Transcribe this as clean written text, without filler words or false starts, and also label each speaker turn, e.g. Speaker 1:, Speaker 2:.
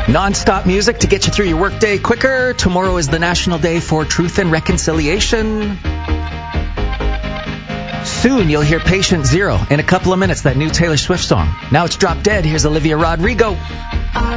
Speaker 1: Non-stop music to get you through your workday quicker. Tomorrow is the National Day for Truth and Reconciliation. Soon you'll hear Patient Zero. In a couple of minutes, that new Taylor Swift song. Now it's Drop Dead. Here's Olivia Rodrigo.